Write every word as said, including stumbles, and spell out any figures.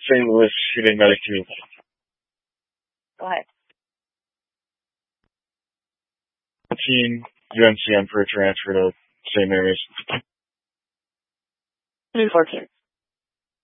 Saint Louis shooting medic. Go ahead. Team U N C M for a transfer to Saint Mary's. New fourteen.